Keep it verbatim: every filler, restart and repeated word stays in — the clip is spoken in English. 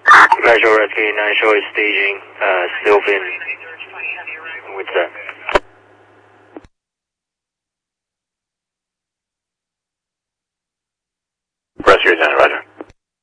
Metro Rescue nine show is staging, uh, Sylvan with that. Rescue nine, roger.